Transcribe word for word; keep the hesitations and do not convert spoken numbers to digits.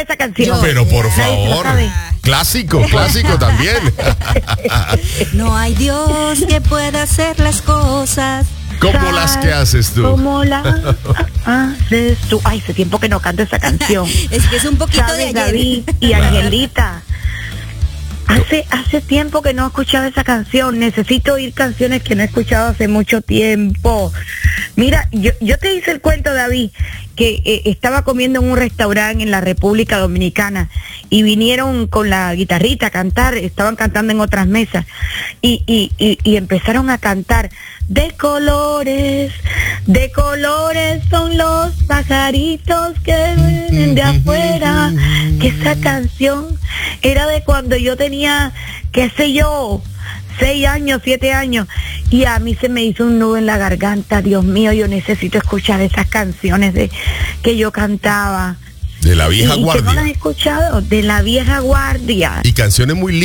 esa canción. Yo. Pero por Nadie se la favor, sabe. clásico, clásico también. No hay Dios que pueda hacer las cosas. ¿Cómo las que haces tú? ¿Cómo las haces tú? Ay, hace tiempo que no canto esa canción. Es que es un poquito de ¿Sabes, ayer. David y Angelita? Hace, hace tiempo que no he escuchado esa canción. Necesito oír canciones que no he escuchado hace mucho tiempo. Mira, yo, yo te hice el cuento, David, que eh, estaba comiendo en un restaurante en la República Dominicana y vinieron con la guitarrita a cantar, estaban cantando en otras mesas y, y, y, y empezaron a cantar: de colores, de colores son los pajaritos que vienen de afuera. Que esa canción era de cuando yo tenía, qué sé yo, seis años, siete años, y a mí se me hizo un nudo en la garganta. Dios mío, yo necesito escuchar esas canciones de que yo cantaba. De la vieja y, y que no las guardia. he escuchado, de la vieja guardia. Y canciones muy